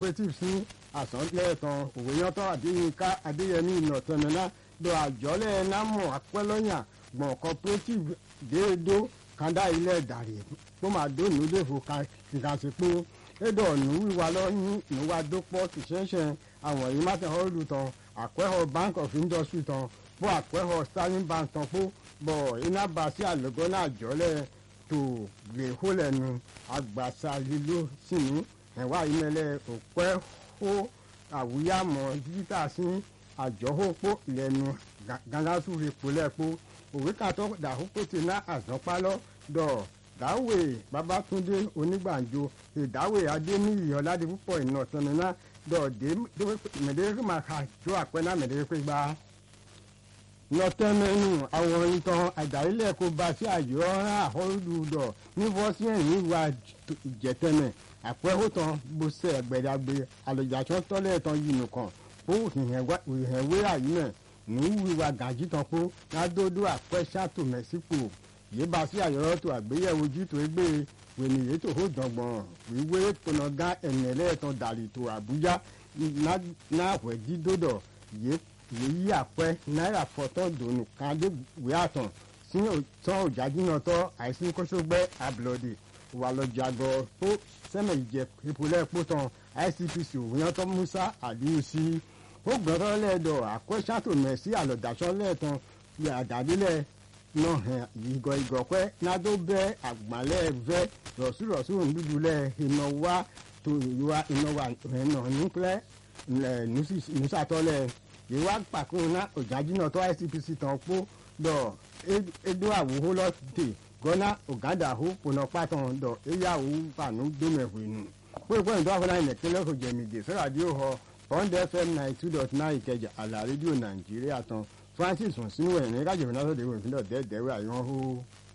cooperative sí àsánlẹ̀tàn òwòyàntàn àdéyínká adéyẹmí ìnàtẹ̀mẹ́lá lọ àjọlẹ̀ námọ̀ apẹ́lọ́yà gbọ̀n cooperative déédó kanda ilẹ̀ dàrí kó máa dóònù léfò kìkàsípò édò ọ̀nù wíwá lọ́yìn níwá dópọ̀ kìṣẹ́ṣẹ́ àwọn yìí má tẹ̀ ọ́ lù tán àpẹ́họ̀ bank of industry tán bó àpẹ́họ̀ sterling bank tán kó bọ̀ iná bá sí àlọ́gọ́ náà jọ́lẹ̀ tó gbé hólẹ̀nu àgbàsá lílo sí ní ẹ̀wá ìmẹ̀lẹ̀ òpẹ́ hó àwùyámọ̀ yíta sí àjọ́hópó lẹ́nu gàngásù repo lẹ́pọ̀ òwe kàtọ́ dàhópó ti ná àzánpálọ́ dọ̀ dáwè babatunde onígbàǹjo ìdáwè adéníyì ọ̀làdìpúpọ̀ iná tẹ̀mẹ́ná dọ̀ mẹ̀dẹ́rẹ́ máa ka jó àpẹ́ná mẹ̀dẹ́rẹ́ gbá nọtẹmẹnu àwọn ìtàn àjàrílẹ̀ kó bá sí àyọ̀ ọ̀rá àhọ́rùdọ̀ nífọ̀ọ́sí ẹ̀yìn ìwà ìjẹtẹmẹ àpẹ́hótàn bóṣẹ́ ẹgbẹ̀dàgbé àlọ́jàṣọ́ tọ́lẹ̀ tán yìí nìkan ó ìhẹ̀wé àyínà ní wíwá gàjí tán kó ládódó àpẹ́ṣàtò mẹ́síkò yìí bá sí àyọ̀rọ̀ tó àgbéyẹ̀wò ojú tó gbé wènìyẹ tó hó dọ̀gbọ̀n wíwé tọ̀nàgá ẹ̀nẹ̀lẹ́ẹ̀tàn dàrí tó àbújá náà wẹ̀ dídódọ̀ yìí àpẹ́ náírà fọ́tọ̀ dònù kádéwé àtàn sí tán òjàjínà tọ́ àìsí kóṣógbẹ́ àbùlọ̀dì wà lọ́jàgọ̀ tó sẹ́mẹ̀ ìjẹ́ ìpolẹ́ pọ́tàn ICPC òwúyàntọ́ musa àdúró sí ó gbọ́dọ̀ lẹ́ẹ̀dọ̀ àkọ́ṣàtò mẹ́sì àlọ́dàṣọ́ lẹ́ẹ̀tàn àdàdílẹ̀ náà hàn ìgọ̀pẹ́ nádó bẹ́ àgbàlẹ̀ vẹ́ rọ̀súrọ̀sù ńdúdúlẹ̀ ìnáwó tó ìnáwó ẹ̀nà nípẹ́ nùsàtọ́lẹ̀ ìwà pàkúnná òjàjínà tó ICPC tán pọ̀ dọ̀ edo àwòhó lọ́tẹ̀ gọ́nà ògádàhó pọ̀nà pàtàn dọ̀ eyàwó fànú dómẹ̀hùnú pé ìdó àfọlá ìnẹ̀kẹ́lẹ́ kò jẹ̀mìgè sọ́ràdíò họ Bond FM 92.9 Ìkẹjà àlà rédíò Nàìjíríà tán Francis wọn sínú ẹ̀rín kájọ̀fẹ́ náà sọ̀dẹ̀ ìwé ìpínlẹ̀ dẹ́ẹ̀dẹ́wẹ́ àyọ̀hó.